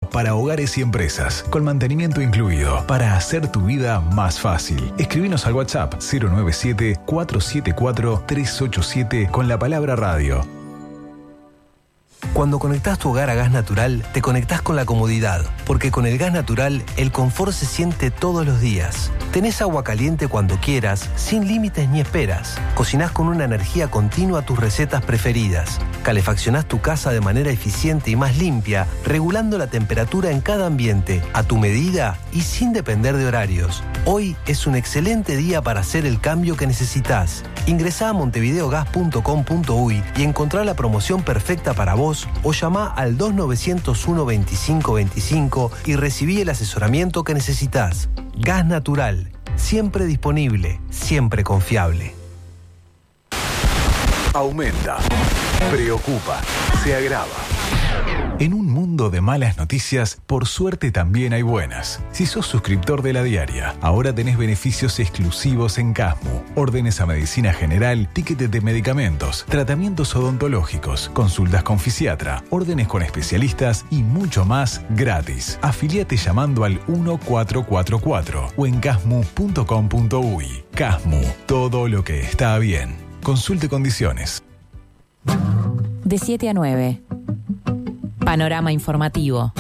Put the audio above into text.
para hogares y empresas, con mantenimiento incluido, para hacer tu vida más fácil. Escribinos al WhatsApp 097-474-387 con la palabra radio. Cuando conectás tu hogar a gas natural, te conectás con la comodidad, porque con el gas natural, el confort se siente todos los días. Tenés agua caliente cuando quieras, sin límites ni esperas. Cocinás con una energía continua tus recetas preferidas. Calefaccionás tu casa de manera eficiente y más limpia, regulando la temperatura en cada ambiente, a tu medida y sin depender de horarios. Hoy es un excelente día para hacer el cambio que necesitas. Ingresá a montevideogas.com.uy y encontrá la promoción perfecta para vos o llamá al 2901-2525 y recibí el asesoramiento que necesitas. Gas Natural, siempre disponible, siempre confiable. Aumenta, preocupa, se agrava. En un mundo de malas noticias, por suerte también hay buenas. Si sos suscriptor de La Diaria, ahora tenés beneficios exclusivos en Casmu. Órdenes a medicina general, tickets de medicamentos, tratamientos odontológicos, consultas con fisiatra, órdenes con especialistas y mucho más gratis. Afiliate llamando al 1444 o en casmu.com.uy. Casmu, todo lo que está bien. Consulte condiciones. De 7 a 9. Panorama informativo.